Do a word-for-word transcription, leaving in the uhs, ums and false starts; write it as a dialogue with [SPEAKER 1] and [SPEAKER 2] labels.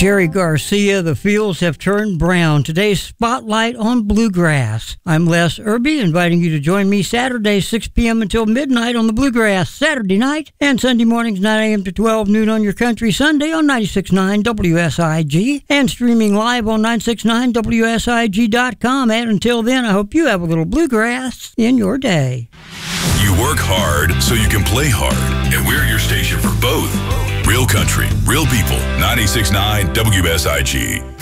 [SPEAKER 1] Jerry Garcia, the fields have turned brown. Today's Spotlight on Bluegrass. I'm Les Irby, inviting you to join me Saturday, six p.m. until midnight on the Bluegrass Saturday night, and Sunday mornings, nine a.m. to twelve noon on your country Sunday on ninety-six point nine W S I G, and streaming live on nine six nine W S I G dot com. And until then, I hope you have a little bluegrass in your day.
[SPEAKER 2] You work hard so you can play hard, and we're your station for both. Real country, real people, ninety-six point nine W S I G.